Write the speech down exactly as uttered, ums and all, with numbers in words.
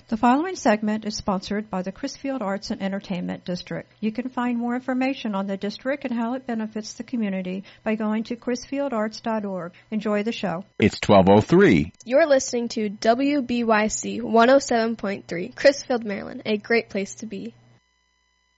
The following segment is sponsored by the Crisfield Arts and Entertainment District. You can find more information on the district and how it benefits the community by going to crisfield arts dot org. Enjoy the show. It's twelve oh three. You're listening to W B Y C one oh seven point three, Crisfield, Maryland, a great place to be.